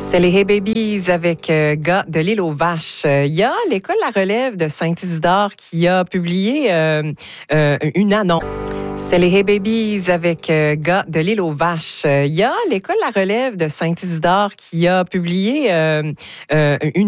C'était les Hey Babies avec gars de l'île aux Vaches. Il y a l'école La Relève de Saint-Isidore qui a publié une annonce. C'était les Hey Babies avec gars de l'île aux Vaches. Il y a l'école La Relève de Saint-Isidore qui a publié une